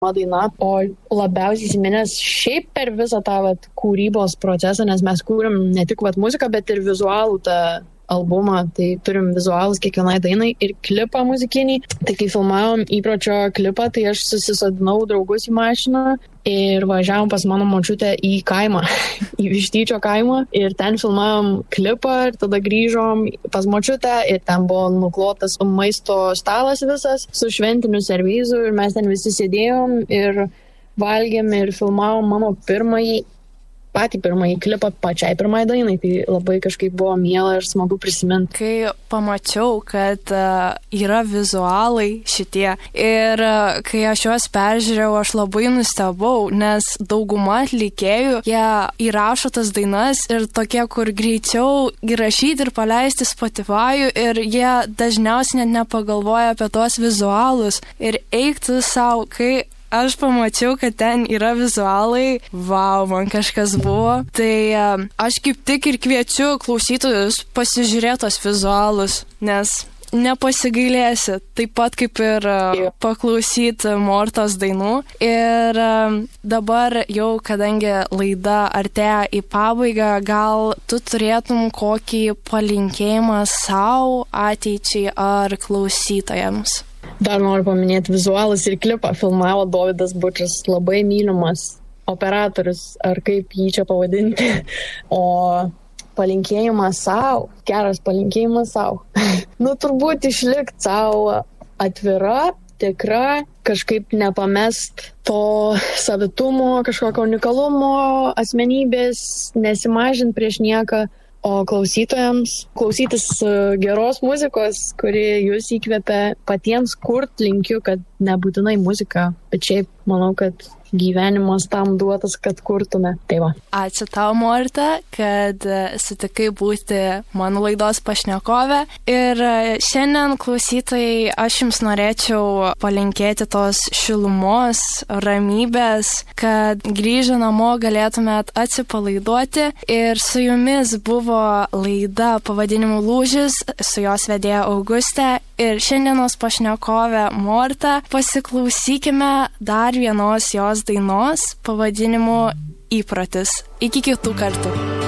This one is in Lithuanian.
daina, o labiausiai įsiminęs šiaip per visą tą kūrybos procesą, nes mes kūrėm ne tik muziką, bet ir vizualų tą albumą, tai turim vizualus kiekvienai dainai ir klipą muzikinį. Tai kai filmavom įpročio klipą, tai aš susisodinau draugus į mašiną ir važiavom pas mano močiutę į kaimą, į Vištyčio kaimą ir ten filmavom klipą ir tada grįžom pas močiutę ir ten buvo nuklotas maisto stalas visas su šventiniu servizu ir mes ten visi sėdėjom ir valgėm ir filmavom mano patį pirmąjį klipą pačiai pirmai dainai, tai labai kažkaip buvo miela ir smagu prisiminti. Kai pamačiau, kad yra vizualai šitie ir kai aš juos peržiūrėjau, aš labai nustebau, nes dauguma atlikėjų, jie įrašo tas dainas ir tokie, kur greičiau įrašyti ir paleisti Spotify ir jie dažniausiai net nepagalvoja apie tuos vizualus ir eiktų savo, kai aš pamačiau, kad ten yra vizualai, vau, man kažkas buvo. Tai aš kaip tik ir kviečiu klausytojus pasižiūrėti tos vizualus, nes nepasigailėsi, taip pat kaip ir paklausyti Mortos dainų. Ir dabar jau, kadangi laida artėja į pabaigą, gal tu turėtum kokį palinkėjimą savo ateičiai ar klausytojams? Dar noriu paminėti vizualus ir klipą. Filmavo Dovydas Bučas, labai mylimas operatorius, ar kaip jį čia pavadinti. O palinkėjimas savo, geras palinkėjimas savo. Turbūt išlikti savo atvira, tikra, kažkaip nepamest to savitumo, kažkokio unikalumo, asmenybės, nesimažint prieš nieką. O klausytojams klausytis geros muzikos, kuri jūs įkvepia patiems kurt, linkiu, kad nebūtinai muzika, bet šiaip manau, kad gyvenimas tam duotas, kad kurtume. Tai va. Ačiū tau, Morta, kad sutikai būti mano laidos pašnekovė. Ir šiandien, klausytojai, aš jums norėčiau palinkėti tos šilumos, ramybės, kad grįžę namo galėtumėt atsipalaiduoti. Ir su jumis buvo laida pavadinimu Lūžis, su jos vedėja Augustė ir šiandienos pašnekovė Morta. Pasiklausykime dar vienos jos dainos pavadinimu Įprotis. Iki kitų kartų.